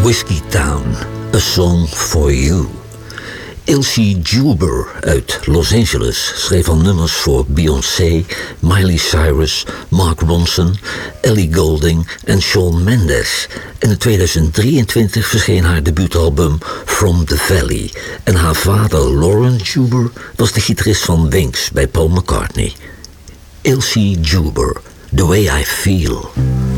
Whiskey Town, A Song for You. Elsie Juber uit Los Angeles schreef al nummers voor Beyoncé, Miley Cyrus, Mark Ronson, Ellie Goulding en Shawn Mendes. En in 2023 verscheen haar debuutalbum From the Valley. En haar vader Lauren Juber was de gitarist van Wings bij Paul McCartney. Elsie Juber, The Way I Feel.